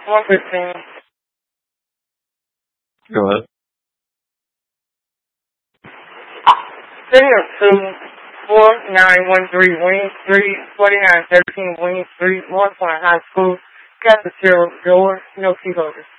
115. Go ahead. City of 24913 Wing Street, 4913 Wing Street, 1 Point High School. Got the zero door, no key holders.